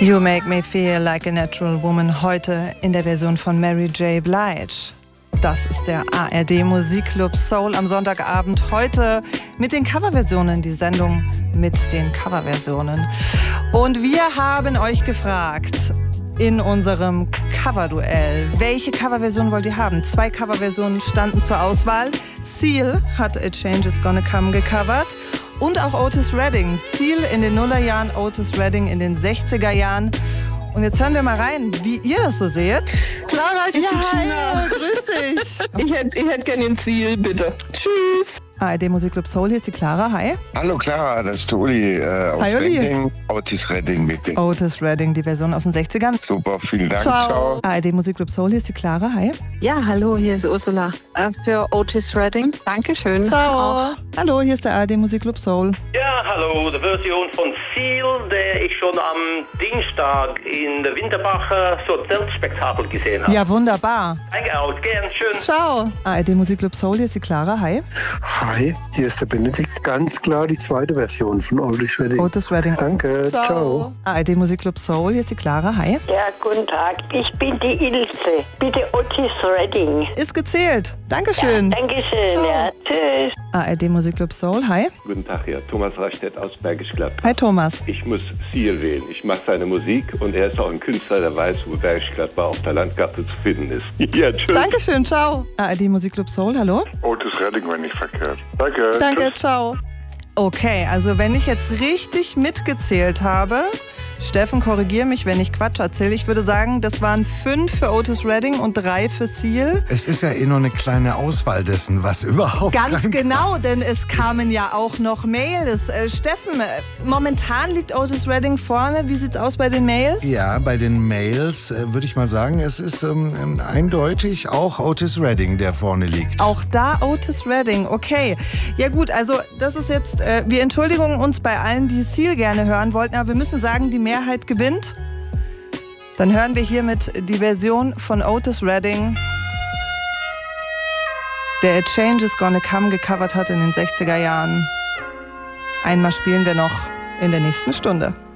You Make Me Feel Like a Natural Woman, heute in der Version von Mary J. Blige. Das ist der ARD Musikclub Soul am Sonntagabend. Heute mit den Coverversionen, die Sendung mit den Coverversionen. Und wir haben euch gefragt in unserem Coverduell, welche Coverversion wollt ihr haben? 2 Coverversionen standen zur Auswahl. Seal hat A Change Is Gonna Come gecovert. Und auch Otis Redding. Seal in den Nullerjahren, Otis Redding in den 60er Jahren. Und jetzt hören wir mal rein, wie ihr das so seht. Clara, ich bin Tina. Grüß dich. Ich hätte gerne den Ziel, bitte. Tschüss. ARD Musikclub Soul, hier ist die Clara. Hi. Hallo Clara, das ist Uli aus Uli. Redding. Otis Redding, bitte. Otis Redding, die Version aus den 60ern. Super, vielen Dank. Ciao. ARD Musikclub Soul, hier ist die Clara. Hi. Ja, hallo, hier ist Ursula für Otis Redding. Dankeschön. Ciao. Auch. Hallo, hier ist der ARD Musikclub Soul. Ja, hallo, die Version von Seal, der ich schon am Dienstag in der Winterbacher Zeltspektakel gesehen habe. Ja, wunderbar. Eingehaut, gern, schön. Ciao. ARD Musikclub Soul, hier ist die Clara. Hi. Hi, hier ist der Benedikt. Ganz klar die zweite Version von Otis Redding. Otis Redding. Danke, ciao. ARD Musikclub Soul, hier ist die Clara. Hi. Ja, guten Tag. Ich bin die Ilse. Bitte Otis Redding. Ist gezählt. Dankeschön. Ja, Dankeschön, ja. Tschüss. ARD Musikclub Soul. Hi. Guten Tag, ja. Thomas Reichstedt aus Bergisch Gladbach. Hi, Thomas. Ich muss Seal wählen. Ich mag seine Musik und er ist auch ein Künstler, der weiß, wo Bergisch Gladbach auf der Landkarte zu finden ist. Ja, tschüss. Dankeschön, ciao. ARD Musikclub Soul, hallo. Otis Redding, wenn nicht verkehrt. Danke, ciao. Okay, also wenn ich jetzt richtig mitgezählt habe, Steffen, korrigiere mich, wenn ich Quatsch erzähle. Ich würde sagen, das waren 5 für Otis Redding und 3 für Seal. Es ist ja nur eine kleine Auswahl dessen, was überhaupt Ganz reinkam. genau, denn es kamen ja auch noch Mails. Steffen, momentan liegt Otis Redding vorne. Wie sieht's aus bei den Mails? Ja, bei den Mails würde ich mal sagen, es ist eindeutig auch Otis Redding, der vorne liegt. Auch da Otis Redding, okay. Ja gut, also das ist jetzt, wir entschuldigen uns bei allen, die Seal gerne hören wollten, aber wir müssen sagen, die Mehrheit gewinnt. Dann hören wir hiermit die Version von Otis Redding, der A Change Is Gonna Come gecovert hat in den 60er Jahren. Einmal spielen wir noch in der nächsten Stunde.